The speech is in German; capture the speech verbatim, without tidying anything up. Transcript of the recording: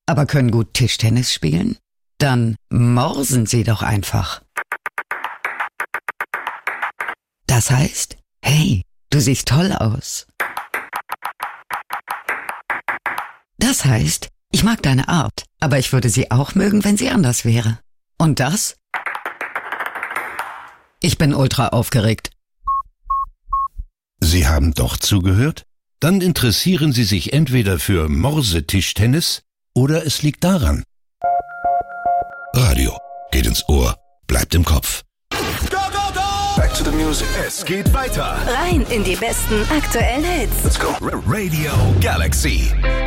aber können gut Tischtennis spielen? Dann morsen Sie doch einfach. Das heißt, hey, du siehst toll aus. Das heißt, ich mag deine Art, aber ich würde sie auch mögen, wenn sie anders wäre. Und das? Ich bin ultra aufgeregt. Sie haben doch zugehört? Dann interessieren Sie sich entweder für Morsetischtennis oder es liegt daran. Radio geht ins Ohr, bleibt im Kopf. Go, go, go! Back to the music. Es geht weiter. Rein in die besten aktuellen Hits. Let's go. Radio Galaxy.